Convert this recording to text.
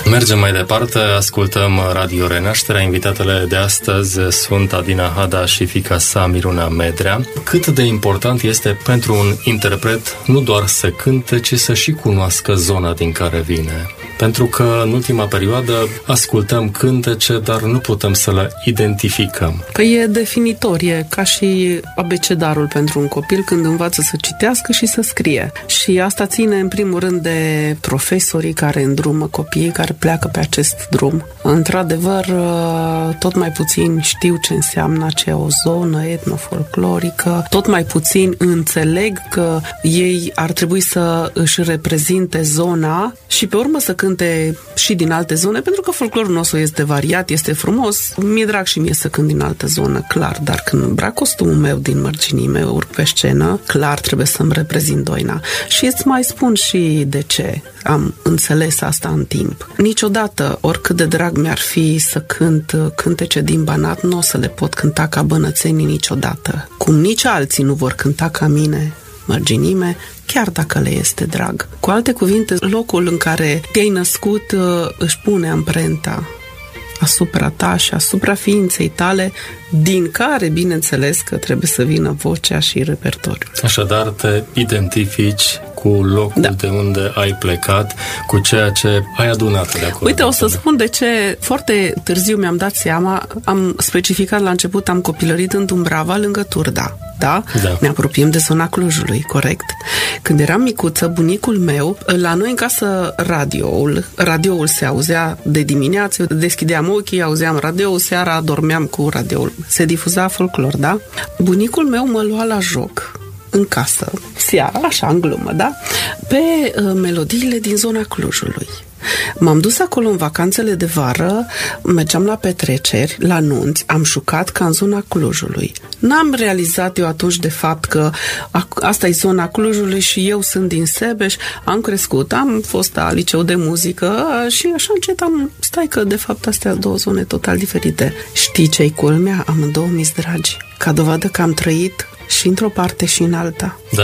Mergem mai departe, ascultăm Radio Renașterea. Invitatele de astăzi sunt Adina Hada și fiica sa, Miruna Medrea. Cât de important este pentru un interpret nu doar să cânte, ci să și cunoască zona din care vine. Pentru că în ultima perioadă ascultăm cântece, dar nu putem să le identificăm. Păi e definitorie, ca și abecedarul pentru un copil când învață să citească și să scrie. Și asta ține în primul rând de profesorii care îndrumă copiii care pleacă pe acest drum. Într-adevăr, tot mai puțin știu ce înseamnă acea o zonă etnofolclorică, tot mai puțin înțeleg că ei ar trebui să își reprezinte zona și pe urmă să cânte și din alte zone, pentru că folclorul nostru este variat, este frumos. Mi-e drag și mie să cânt din altă zonă, clar, dar când îmbrac costumul meu din mărginime, urc pe scenă, clar trebuie să-mi reprezint doina. Și îți mai spun și de ce am înțeles asta în timp. Niciodată, oricât de drag mi-ar fi să cânt cântece din Banat, nu o să le pot cânta ca bănățenii niciodată. Cum nici alții nu vor cânta ca mine mărginime, chiar dacă le este drag. Cu alte cuvinte, locul în care te-ai născut își pune amprenta asupra ta și asupra ființei tale, din care, bineînțeles, că trebuie să vină vocea și repertoriul. Așadar, te identifici cu locul de unde ai plecat, cu ceea ce ai adunat de acolo. Uite, o să spun de ce foarte târziu mi-am dat seama, am specificat la început, am copilărit în Dumbrava, lângă Turda. Da? Ne apropiem de zona Clujului, corect? Când eram micuță, bunicul meu, la noi în casă radioul se auzea de dimineață, deschideam ochii, auzeam radioul, seara dormeam cu radioul. Se difuza folclor, da? Bunicul meu mă lua la joc în casă, seara, așa, în glumă, da? Pe melodiile din zona Clujului. M-am dus acolo în vacanțele de vară, mergeam la petreceri, la nunți, am jucat ca în zona Clujului. N-am realizat eu atunci de fapt că asta e zona Clujului și eu sunt din Sebeș, am crescut, am fost la liceu de muzică și așa încet stai că de fapt astea două zone total diferite. Știi ce-i culmea? Amândouă mi-s dragi. Ca dovadă că am trăit și într-o parte și în alta.